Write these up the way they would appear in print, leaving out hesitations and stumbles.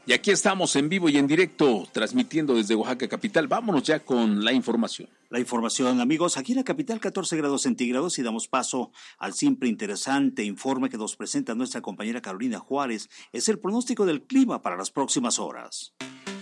Y aquí estamos en vivo y en directo, transmitiendo desde Oaxaca capital. Vámonos ya con la información. La información, amigos, aquí en la capital 14 grados centígrados y damos paso al siempre interesante informe que nos presenta nuestra compañera Carolina Juárez. Es el pronóstico del clima para las próximas horas.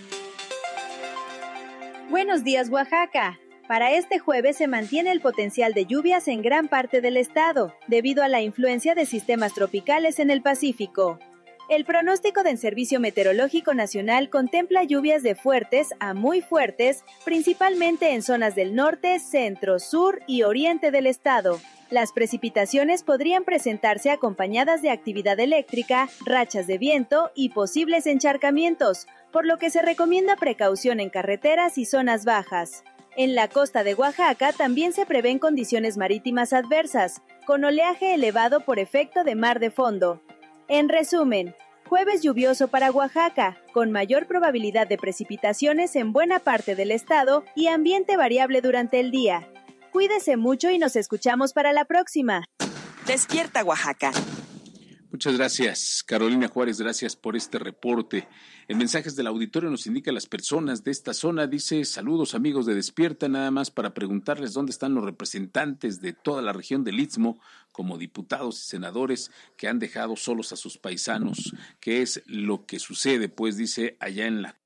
Buenos días, Oaxaca. Para este jueves se mantiene el potencial de lluvias en gran parte del estado, debido a la influencia de sistemas tropicales en el Pacífico. El pronóstico del Servicio Meteorológico Nacional contempla lluvias de fuertes a muy fuertes, principalmente en zonas del norte, centro, sur y oriente del estado. Las precipitaciones podrían presentarse acompañadas de actividad eléctrica, rachas de viento y posibles encharcamientos, por lo que se recomienda precaución en carreteras y zonas bajas. En la costa de Oaxaca también se prevén condiciones marítimas adversas, con oleaje elevado por efecto de mar de fondo. En resumen, jueves lluvioso para Oaxaca, con mayor probabilidad de precipitaciones en buena parte del estado y ambiente variable durante el día. Cuídese mucho y nos escuchamos para la próxima. Despierta, Oaxaca. Muchas gracias, Carolina Juárez, gracias por este reporte. En mensajes del auditorio nos indica las personas de esta zona, dice: saludos amigos de Despierta, nada más para preguntarles dónde están los representantes de toda la región del Istmo, como diputados y senadores que han dejado solos a sus paisanos. ¿Qué es lo que sucede? Pues dice allá en la